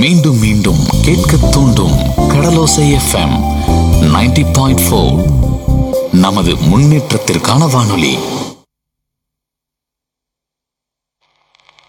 மீண்டும் மீண்டும் கேட்க தூண்டும் கடலோசை எஃப்எம் 90.4. நமது முன்னேற்றத்திற்கான வானொலி.